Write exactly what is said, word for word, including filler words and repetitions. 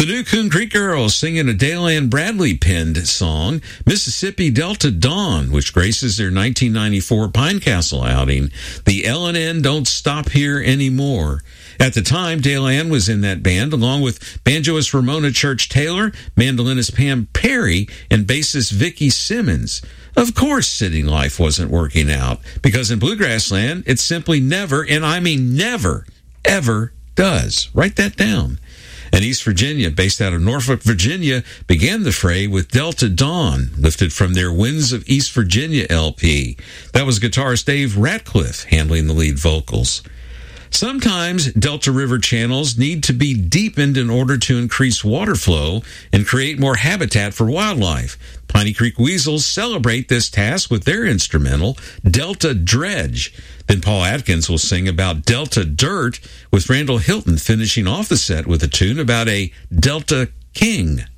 The New Coon Creek Girls singing a Dale Ann Bradley penned song, Mississippi Delta Dawn, which graces their nineteen ninety-four Pine Castle outing. The L and N Don't Stop Here Anymore. At the time, Dale Ann was in that band, along with banjoist Ramona Church Taylor, mandolinist Pam Perry, and bassist Vicky Simmons. Of course, City Life wasn't working out, because in Bluegrass Land, it simply never, and I mean never, ever does. Write that down. And East Virginia, based out of Norfolk, Virginia, began the fray with Delta Dawn, lifted from their Winds of East Virginia L P. That was guitarist Dave Ratcliffe handling the lead vocals. Sometimes Delta River channels need to be deepened in order to increase water flow and create more habitat for wildlife. Piney Creek Weasels celebrate this task with their instrumental, Delta Dredge. Then Paul Atkins will sing about Delta Dirt, with Randall Hilton finishing off the set with a tune about a Delta King.